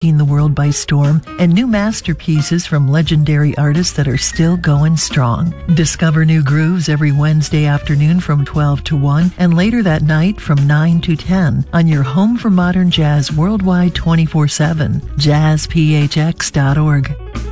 the world by storm, and new masterpieces from legendary artists that are still going strong. Discover new grooves every Wednesday afternoon from 12 to 1 and later that night from 9 to 10 on your home for modern jazz worldwide 24/7, jazzphx.org.